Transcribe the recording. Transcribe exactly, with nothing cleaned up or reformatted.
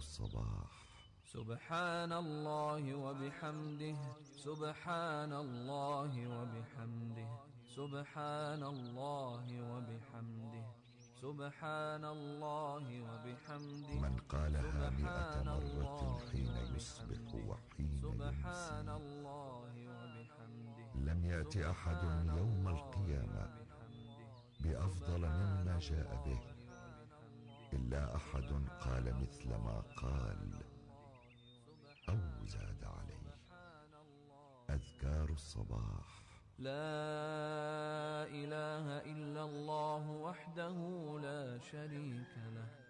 الصباح. سبحان الله وبحمده، سبحان الله وبحمده، سبحان الله وبحمده، سبحان الله وبحمده. من قالها مئة مرة حين يصبح وحين سبحان يمسي الله وبحمده. لم يأت أحد يوم القيامة بأفضل مما جاء به إلا أحد قال مثل ما قال أو زاد عليه. أذكار الصباح. لا إله إلا الله وحده لا شريك له،